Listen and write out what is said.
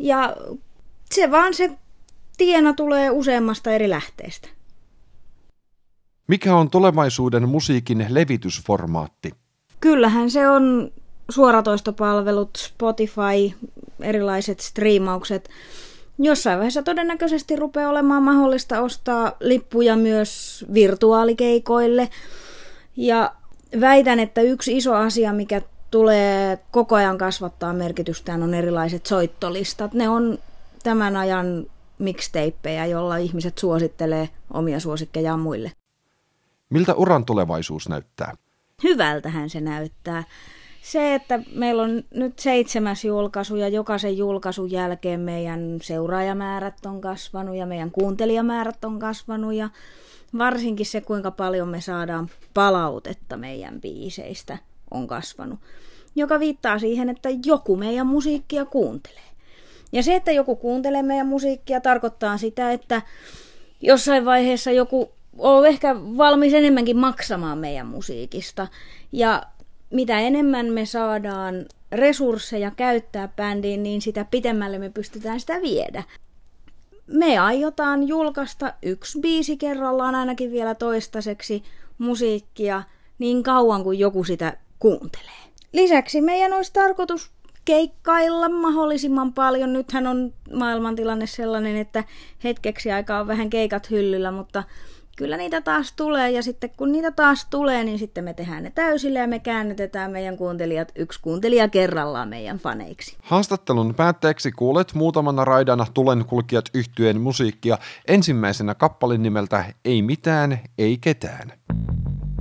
Ja se tiena tulee useammasta eri lähteestä. Mikä on tulevaisuuden musiikin levitysformaatti? Kyllähän se on suoratoistopalvelut, Spotify, erilaiset striimaukset. Jossain vaiheessa todennäköisesti rupeaa olemaan mahdollista ostaa lippuja myös virtuaalikeikoille. Ja väitän, että yksi iso asia, mikä tulee koko ajan kasvattaa merkitystään, on erilaiset soittolistat. Ne on tämän ajan mixtapeja, jolla ihmiset suosittelee omia suosikkejaan muille. Miltä uran tulevaisuus näyttää? Hyvältähän se näyttää. Se, että meillä on nyt 7 julkaisu ja jokaisen julkaisun jälkeen meidän seuraajamäärät on kasvanut ja meidän kuuntelijamäärät on kasvanut ja varsinkin se, kuinka paljon me saadaan palautetta meidän biiseistä on kasvanut, joka viittaa siihen, että joku meidän musiikkia kuuntelee. Ja se, että joku kuuntelee meidän musiikkia, tarkoittaa sitä, että jossain vaiheessa joku on ehkä valmis enemmänkin maksamaan meidän musiikista. Ja mitä enemmän me saadaan resursseja käyttää bändiin, niin sitä pitemmälle me pystytään sitä viedä. Me aiotaan julkaista 1 biisi kerrallaan ainakin vielä toistaiseksi musiikkia niin kauan kuin joku sitä kuuntelee. Lisäksi meidän olisi tarkoitus keikkailla mahdollisimman paljon. Nythän on maailmantilanne sellainen, että hetkeksi aikaa on vähän keikat hyllyllä, mutta kyllä niitä taas tulee ja sitten kun niitä taas tulee, niin sitten me tehdään ne täysillä ja me käännytetään meidän kuuntelijat 1 kuuntelija kerrallaan meidän faneiksi. Haastattelun päätteeksi kuulet muutamana raidana Tulenkulkijat -yhtyeen musiikkia. Ensimmäisenä kappaleen nimeltä Ei mitään, ei ketään.